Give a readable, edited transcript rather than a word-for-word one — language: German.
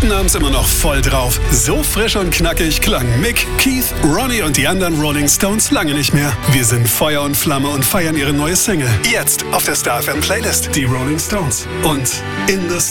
Guten haben's immer noch voll drauf. So frisch und knackig klang Mick, Keith, Ronnie und die anderen Rolling Stones lange nicht mehr. Wir sind Feuer und Flamme und feiern ihre neue Single. Jetzt auf der Star FM Playlist. Die Rolling Stones und In the